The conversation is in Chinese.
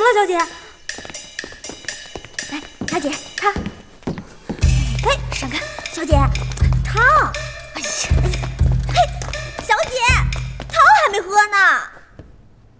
了，小姐。来，大姐，她。哎，闪开，小姐，她。